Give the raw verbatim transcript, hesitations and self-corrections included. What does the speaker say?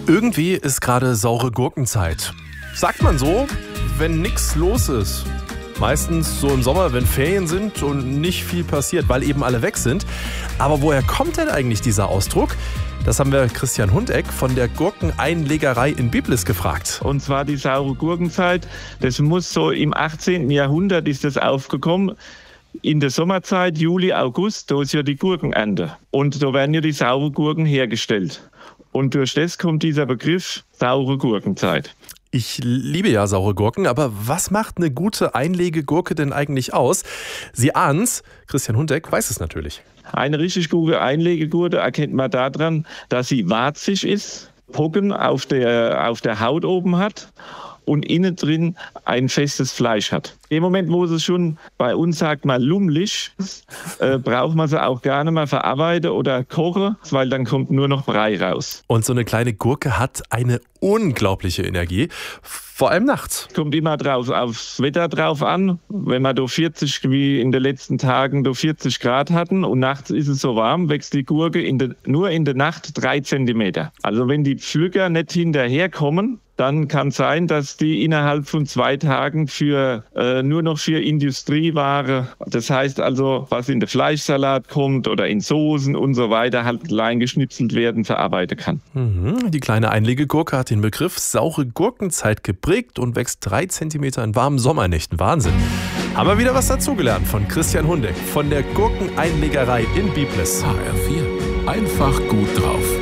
Irgendwie ist gerade saure Gurkenzeit. Sagt man so, wenn nichts los ist. Meistens so im Sommer, wenn Ferien sind und nicht viel passiert, weil eben alle weg sind. Aber woher kommt denn eigentlich dieser Ausdruck? Das haben wir Christian Hundeck von der Gurkeneinlegerei in Biblis gefragt. Und zwar die saure Gurkenzeit. Das muss so im achtzehnten Jahrhundert ist das aufgekommen. In der Sommerzeit, Juli, August, da ist ja die Gurkenernte. Und da werden ja die sauren Gurken hergestellt. Und durch das kommt dieser Begriff saure Gurkenzeit. Ich liebe ja saure Gurken, aber was macht eine gute Einlegegurke denn eigentlich aus? Sie ahnen's, Christian Hundeck weiß es natürlich. Eine richtig gute Einlegegurke erkennt man daran, dass sie warzig ist, Pocken auf der, auf der Haut oben hat und innen drin ein festes Fleisch hat. Im Moment, wo sie schon bei uns, sagt man, lummelig ist, äh, braucht man sie auch gar nicht mehr verarbeiten oder kochen, weil dann kommt nur noch Brei raus. Und so eine kleine Gurke hat eine unglaubliche Energie, vor allem nachts. Kommt immer drauf, aufs Wetter drauf an. Wenn wir da vierzig, wie in den letzten Tagen, da vierzig Grad hatten und nachts ist es so warm, wächst die Gurke in de, nur in der Nacht drei Zentimeter. Also wenn die Pflücker nicht hinterherkommen, dann kann es sein, dass die innerhalb von zwei Tagen für äh, nur noch für Industrieware, das heißt also, was in den Fleischsalat kommt oder in Soßen und so weiter, halt klein geschnitzelt werden, verarbeiten kann. Mhm. Die kleine Einlegegurke hat den Begriff saure Gurkenzeit geprägt und wächst drei Zentimeter in warmen Sommernächten. Wahnsinn. Haben wir wieder was dazugelernt von Christian Hundeck von der Gurkeneinlegerei in Biblis. H R vier. Einfach gut drauf.